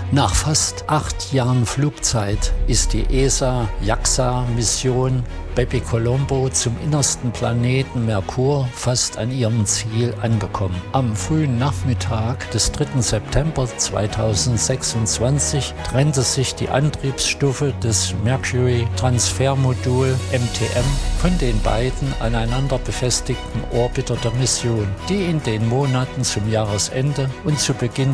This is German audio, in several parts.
Nach fast 8 Jahren Flugzeit ist die ESA-JAXA-Mission Bepicolombo zum innersten Planeten Merkur fast an ihrem Ziel angekommen. Am frühen Nachmittag des 3. September 2026 trennte sich die Antriebsstufe des Mercury Transfer-Modul MTM von den beiden aneinander befestigten Orbiter der Mission, die in den Monaten zum Jahresende und zu Beginn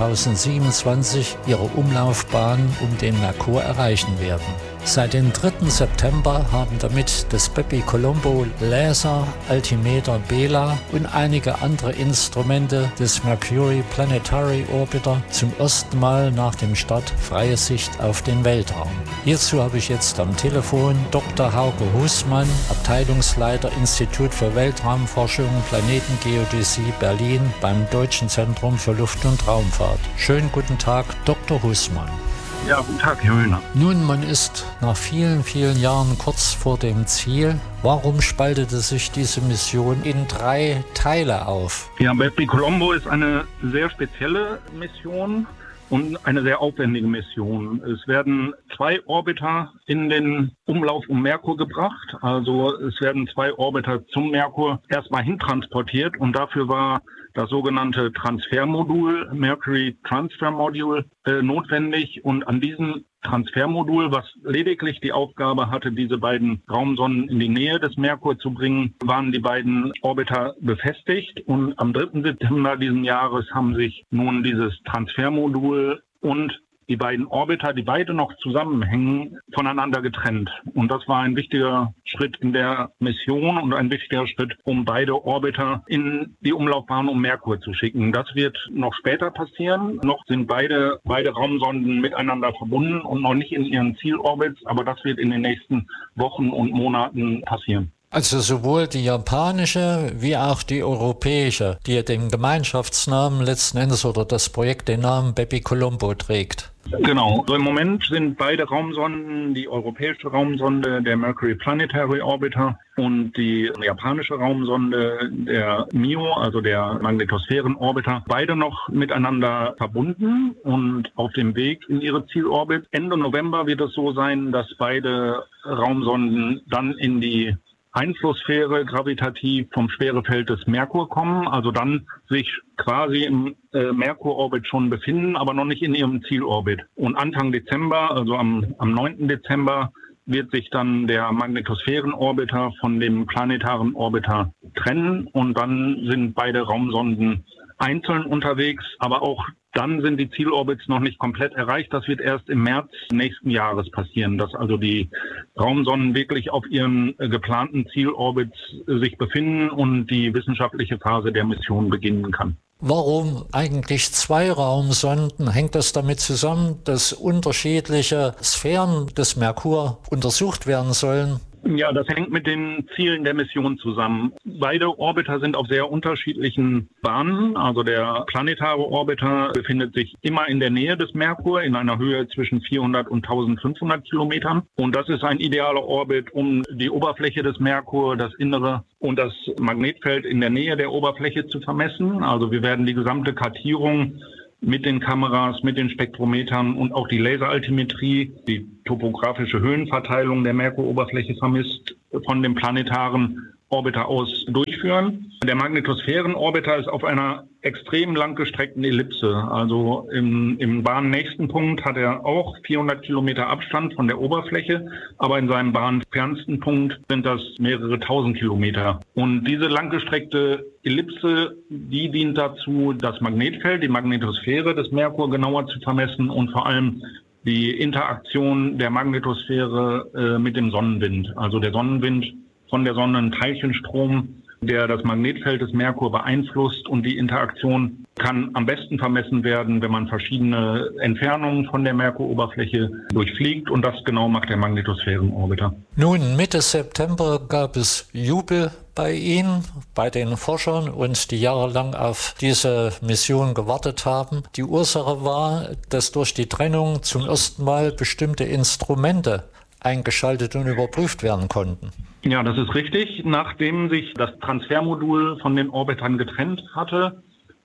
2027 ihre Umlaufbahn um den Merkur erreichen werden. Seit dem 3. September haben damit das Bepicolombo Laser Altimeter Bela und einige andere Instrumente des Mercury Planetary Orbiter zum ersten Mal nach dem Start freie Sicht auf den Weltraum. Hierzu habe ich jetzt am Telefon Dr. Hauke Husmann, Abteilungsleiter Institut für Weltraumforschung, Planetengeodäsie Berlin beim Deutschen Zentrum für Luft- und Raumfahrt. Schönen guten Tag, Dr. Husmann. Ja, guten Tag, Herr Höhner. Nun, man ist nach vielen, vielen Jahren kurz vor dem Ziel. Warum spaltete sich diese Mission in 3 Teile auf? Ja, Bepicolombo ist eine sehr spezielle Mission und eine sehr aufwendige Mission. Es werden 2 Orbiter in den Umlauf um Merkur gebracht. Also es werden 2 Orbiter zum Merkur erstmal hintransportiert und dafür war das sogenannte Transfermodul, Mercury Transfer Module, notwendig. Und an diesem Transfermodul, was lediglich die Aufgabe hatte, diese beiden Raumsonden in die Nähe des Merkur zu bringen, waren die beiden Orbiter befestigt. Und am 3. September diesen Jahres haben sich nun dieses Transfermodul und die beiden Orbiter, die beide noch zusammenhängen, voneinander getrennt. Und das war ein wichtiger Schritt in der Mission und ein wichtiger Schritt, um beide Orbiter in die Umlaufbahn um Merkur zu schicken. Das wird noch später passieren. Noch sind beide Raumsonden miteinander verbunden und noch nicht in ihren Zielorbits, aber das wird in den nächsten Wochen und Monaten passieren. Also sowohl die japanische wie auch die europäische, die den Gemeinschaftsnamen letzten Endes oder das Projekt den Namen Bepicolombo trägt. Genau. Also im Moment sind beide Raumsonden, die europäische Raumsonde, der Mercury Planetary Orbiter und die japanische Raumsonde, der MIO, also der Magnetosphärenorbiter, beide noch miteinander verbunden und auf dem Weg in ihre Zielorbit. Ende November wird es so sein, dass beide Raumsonden dann in die Einflusssphäre gravitativ vom Schwerefeld des Merkur kommen, also dann sich quasi im Merkurorbit schon befinden, aber noch nicht in ihrem Zielorbit. Und Anfang Dezember, also am 9. Dezember, wird sich dann der Magnetosphärenorbiter von dem planetaren Orbiter trennen und dann sind beide Raumsonden einzeln unterwegs, aber auch dann sind die Zielorbits noch nicht komplett erreicht. Das wird erst im März nächsten Jahres passieren, dass also die Raumsonden wirklich auf ihren geplanten Zielorbits sich befinden und die wissenschaftliche Phase der Mission beginnen kann. Warum eigentlich 2 Raumsonden? Hängt das damit zusammen, dass unterschiedliche Sphären des Merkur untersucht werden sollen? Ja, das hängt mit den Zielen der Mission zusammen. Beide Orbiter sind auf sehr unterschiedlichen Bahnen. Also der planetare Orbiter befindet sich immer in der Nähe des Merkur in einer Höhe zwischen 400 und 1500 Kilometern. Und das ist ein idealer Orbit, um die Oberfläche des Merkur, das Innere und das Magnetfeld in der Nähe der Oberfläche zu vermessen. Also wir werden die gesamte Kartierung mit den Kameras, mit den Spektrometern und auch die Laseraltimetrie, die topografische Höhenverteilung der Merkuroberfläche vermisst, von dem planetaren Orbiter aus durchführen. Der Magnetosphärenorbiter ist auf einer extrem langgestreckten Ellipse. Also im bahnnächsten Punkt hat er auch 400 Kilometer Abstand von der Oberfläche, aber in seinem bahnfernsten Punkt sind das mehrere 1000 Kilometer. Und diese langgestreckte Ellipse, die dient dazu, das Magnetfeld, die Magnetosphäre des Merkur genauer zu vermessen und vor allem die Interaktion der Magnetosphäre mit dem Sonnenwind. Also der Sonnenwind von der Sonne ein Teilchenstrom, der das Magnetfeld des Merkur beeinflusst und die Interaktion kann am besten vermessen werden, wenn man verschiedene Entfernungen von der Merkuroberfläche durchfliegt und das genau macht der Magnetosphärenorbiter. Nun, Mitte September gab es Jubel bei Ihnen, bei den Forschern und die jahrelang auf diese Mission gewartet haben. Die Ursache war, dass durch die Trennung zum ersten Mal bestimmte Instrumente eingeschaltet und überprüft werden konnten. Ja, das ist richtig. Nachdem sich das Transfermodul von den Orbitern getrennt hatte,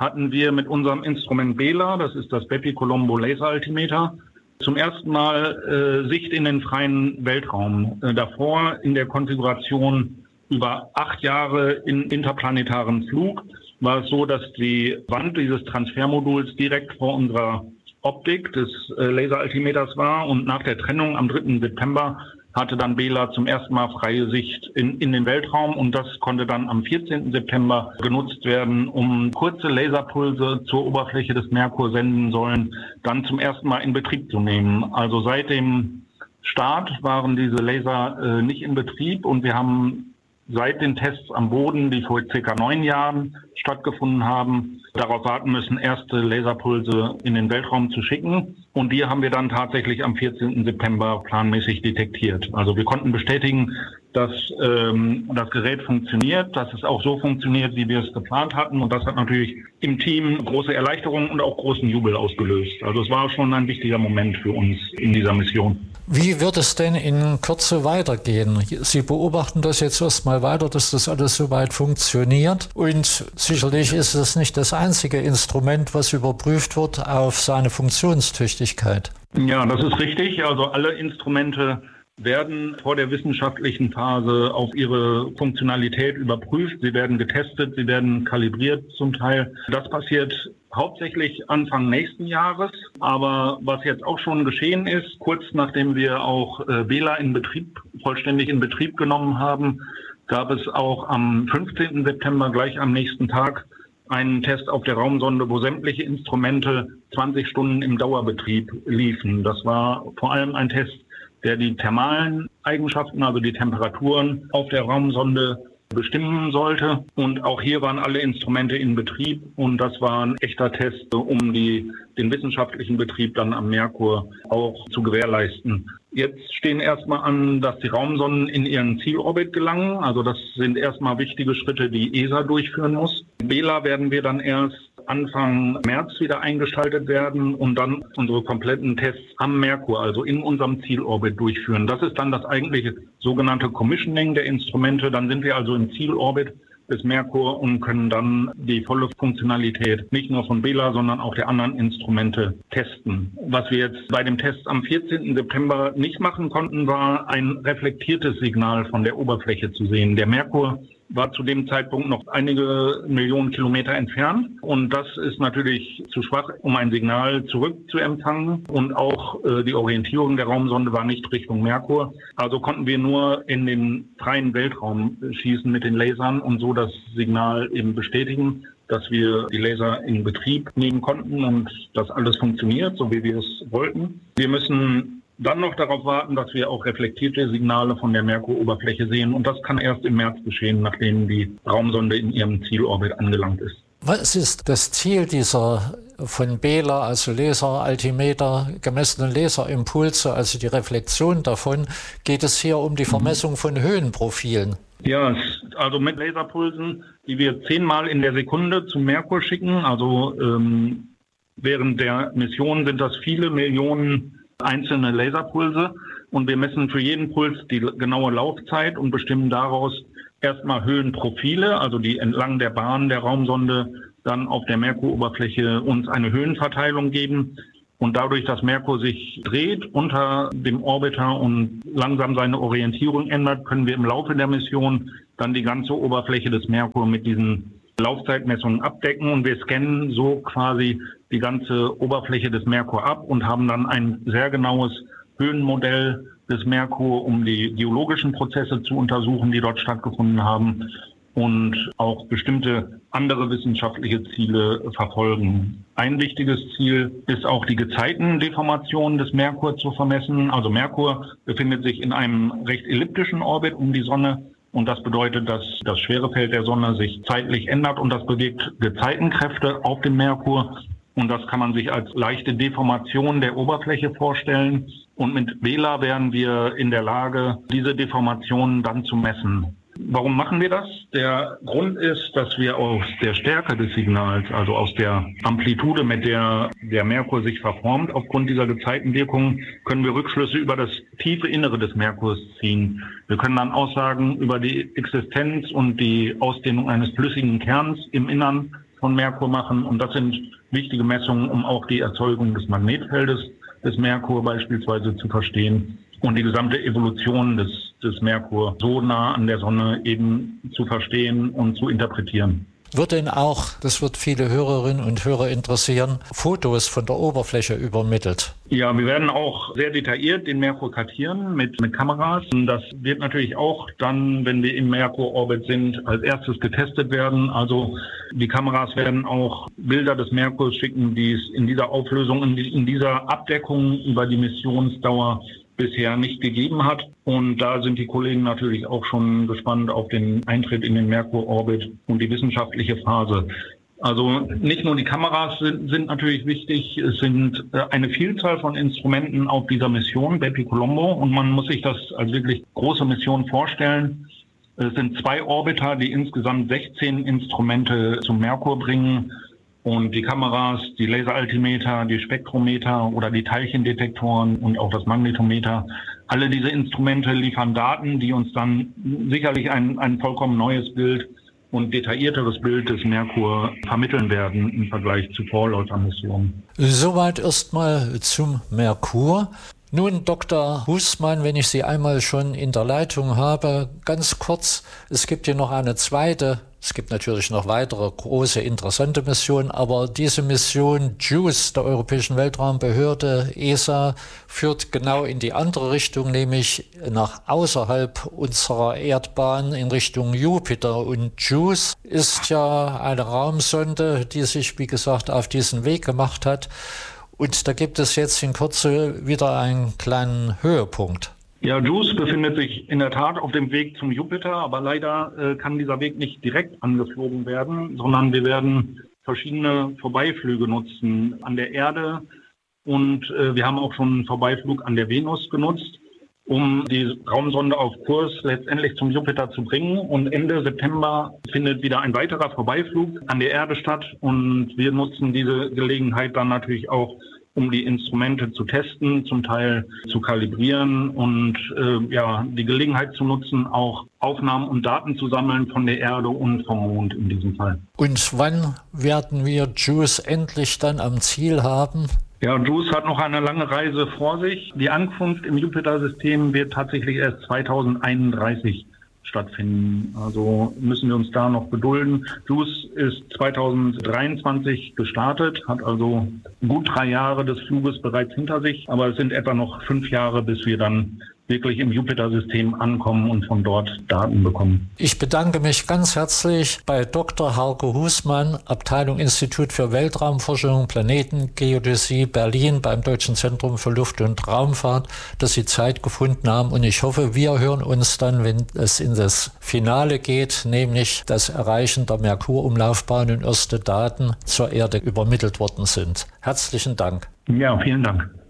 hatten wir mit unserem Instrument BELA, das ist das Bepi-Colombo Laser Altimeter, zum ersten Mal Sicht in den freien Weltraum. Davor in der Konfiguration über 8 Jahre in interplanetaren Flug war es so, dass die Wand dieses Transfermoduls direkt vor unserer Optik des Laseraltimeters war, und nach der Trennung am 3. September hatte dann BELA zum ersten Mal freie Sicht in den Weltraum, und das konnte dann am 14. September genutzt werden, um kurze Laserpulse zur Oberfläche des Merkur senden sollen, dann zum ersten Mal in Betrieb zu nehmen. Also seit dem Start waren diese Laser nicht in Betrieb, und wir haben seit den Tests am Boden, die vor ca. 9 Jahren stattgefunden haben, darauf warten müssen, erste Laserpulse in den Weltraum zu schicken. Und die haben wir dann tatsächlich am 14. September planmäßig detektiert. Also wir konnten bestätigen, dass das Gerät funktioniert, dass es auch so funktioniert, wie wir es geplant hatten. Und das hat natürlich im Team große Erleichterung und auch großen Jubel ausgelöst. Also es war schon ein wichtiger Moment für uns in dieser Mission. Wie wird es denn in Kürze weitergehen? Sie beobachten das jetzt erstmal weiter, dass das alles soweit funktioniert. Und sicherlich ist es nicht das einzige Instrument, was überprüft wird auf seine Funktionstüchtigkeit. Ja, das ist richtig. Also alle Instrumente werden vor der wissenschaftlichen Phase auf ihre Funktionalität überprüft. Sie werden getestet, sie werden kalibriert zum Teil. Das passiert hauptsächlich Anfang nächsten Jahres. Aber was jetzt auch schon geschehen ist, kurz nachdem wir auch BELA vollständig in Betrieb genommen haben, gab es auch am 15. September, gleich am nächsten Tag, einen Test auf der Raumsonde, wo sämtliche Instrumente 20 Stunden im Dauerbetrieb liefen. Das war vor allem ein Test, der die thermalen Eigenschaften, also die Temperaturen auf der Raumsonde bestimmen sollte. Und auch hier waren alle Instrumente in Betrieb, und das war ein echter Test, um den wissenschaftlichen Betrieb dann am Merkur auch zu gewährleisten. Jetzt stehen erstmal an, dass die Raumsonden in ihren Zielorbit gelangen. Also das sind erstmal wichtige Schritte, die ESA durchführen muss. BELA werden wir dann erst Anfang März wieder eingeschaltet werden und dann unsere kompletten Tests am Merkur, also in unserem Zielorbit, durchführen. Das ist dann das eigentliche sogenannte Commissioning der Instrumente. Dann sind wir also im Zielorbit des Merkur und können dann die volle Funktionalität nicht nur von BELA, sondern auch der anderen Instrumente testen. Was wir jetzt bei dem Test am 14. September nicht machen konnten, war ein reflektiertes Signal von der Oberfläche zu sehen. Der Merkur war zu dem Zeitpunkt noch einige Millionen Kilometer entfernt, und das ist natürlich zu schwach, um ein Signal zurückzuempfangen, und auch die Orientierung der Raumsonde war nicht Richtung Merkur. Also konnten wir nur in den freien Weltraum schießen mit den Lasern und so das Signal eben bestätigen, dass wir die Laser in Betrieb nehmen konnten und dass alles funktioniert, so wie wir es wollten. Wir müssen dann noch darauf warten, dass wir auch reflektierte Signale von der Merkur-Oberfläche sehen. Und das kann erst im März geschehen, nachdem die Raumsonde in ihrem Zielorbit angelangt ist. Was ist das Ziel dieser von BELA, also Laseraltimeter, gemessenen Laserimpulse, also die Reflexion davon? Geht es hier um die Vermessung von Höhenprofilen? Ja, also mit Laserpulsen, die wir 10-mal in der Sekunde zum Merkur schicken. Also während der Mission sind das viele Millionen einzelne Laserpulse, und wir messen für jeden Puls die genaue Laufzeit und bestimmen daraus erstmal Höhenprofile, also die entlang der Bahn der Raumsonde dann auf der Merkuroberfläche uns eine Höhenverteilung geben. Und dadurch, dass Merkur sich dreht unter dem Orbiter und langsam seine Orientierung ändert, können wir im Laufe der Mission dann die ganze Oberfläche des Merkur mit diesen Laufzeitmessungen abdecken, und wir scannen so quasi die ganze Oberfläche des Merkur ab und haben dann ein sehr genaues Höhenmodell des Merkur, um die geologischen Prozesse zu untersuchen, die dort stattgefunden haben, und auch bestimmte andere wissenschaftliche Ziele verfolgen. Ein wichtiges Ziel ist auch die Gezeitendeformation des Merkur zu vermessen. Also Merkur befindet sich in einem recht elliptischen Orbit um die Sonne. Und das bedeutet, dass das Schwerefeld der Sonne sich zeitlich ändert, und das bewirkt Gezeitenkräfte auf dem Merkur. Und das kann man sich als leichte Deformation der Oberfläche vorstellen. Und mit BELA wären wir in der Lage, diese Deformationen dann zu messen. Warum machen wir das? Der Grund ist, dass wir aus der Stärke des Signals, also aus der Amplitude, mit der der Merkur sich verformt, aufgrund dieser Gezeitenwirkung, können wir Rückschlüsse über das tiefe Innere des Merkurs ziehen. Wir können dann Aussagen über die Existenz und die Ausdehnung eines flüssigen Kerns im Innern von Merkur machen. Und das sind wichtige Messungen, um auch die Erzeugung des Magnetfeldes des Merkur beispielsweise zu verstehen und die gesamte Evolution des Merkur so nah an der Sonne eben zu verstehen und zu interpretieren. Wird denn auch, das wird viele Hörerinnen und Hörer interessieren, Fotos von der Oberfläche übermittelt? Ja, wir werden auch sehr detailliert den Merkur kartieren mit Kameras. Und das wird natürlich auch dann, wenn wir im Merkur-Orbit sind, als erstes getestet werden. Also die Kameras werden auch Bilder des Merkurs schicken, die es in dieser Auflösung, in dieser Abdeckung über die Missionsdauer bisher nicht gegeben hat. Und da sind die Kollegen natürlich auch schon gespannt auf den Eintritt in den Merkur-Orbit und die wissenschaftliche Phase. Also nicht nur die Kameras sind natürlich wichtig, es sind eine Vielzahl von Instrumenten auf dieser Mission, Bepi Colombo, und man muss sich das als wirklich große Mission vorstellen. Es sind 2 Orbiter, die insgesamt 16 Instrumente zum Merkur bringen. Und die Kameras, die Laseraltimeter, die Spektrometer oder die Teilchendetektoren und auch das Magnetometer, alle diese Instrumente liefern Daten, die uns dann sicherlich ein vollkommen neues Bild und detaillierteres Bild des Merkur vermitteln werden im Vergleich zu Vorläufermissionen. Soweit erstmal zum Merkur. Nun, Dr. Husmann, wenn ich Sie einmal schon in der Leitung habe, ganz kurz, es gibt hier noch eine zweite, es gibt natürlich noch weitere große, interessante Missionen, aber diese Mission JUICE der Europäischen Weltraumbehörde, ESA, führt genau in die andere Richtung, nämlich nach außerhalb unserer Erdbahn in Richtung Jupiter. Und JUICE ist ja eine Raumsonde, die sich, wie gesagt, auf diesen Weg gemacht hat. Und da gibt es jetzt in Kürze wieder einen kleinen Höhepunkt. Ja, JUICE befindet sich in der Tat auf dem Weg zum Jupiter, aber leider kann dieser Weg nicht direkt angeflogen werden, sondern wir werden verschiedene Vorbeiflüge nutzen an der Erde und wir haben auch schon einen Vorbeiflug an der Venus genutzt, um die Raumsonde auf Kurs letztendlich zum Jupiter zu bringen. Und Ende September findet wieder ein weiterer Vorbeiflug an der Erde statt und wir nutzen diese Gelegenheit dann natürlich auch, um die Instrumente zu testen, zum Teil zu kalibrieren und die Gelegenheit zu nutzen, auch Aufnahmen und Daten zu sammeln von der Erde und vom Mond in diesem Fall. Und wann werden wir JUICE endlich dann am Ziel haben? Ja, JUICE hat noch eine lange Reise vor sich. Die Ankunft im Jupiter-System wird tatsächlich erst 2031 stattfinden. Also müssen wir uns da noch gedulden. JUICE ist 2023 gestartet, hat also gut 3 Jahre des Fluges bereits hinter sich, aber es sind etwa noch 5 Jahre, bis wir dann wirklich im Jupiter-System ankommen und von dort Daten bekommen. Ich bedanke mich ganz herzlich bei Dr. Harko Husmann, Abteilung Institut für Weltraumforschung, Planetengeodäsie, Berlin beim Deutschen Zentrum für Luft- und Raumfahrt, dass Sie Zeit gefunden haben. Und ich hoffe, wir hören uns dann, wenn es in das Finale geht, nämlich das Erreichen der Merkurumlaufbahn und erste Daten zur Erde übermittelt worden sind. Herzlichen Dank. Ja, vielen Dank.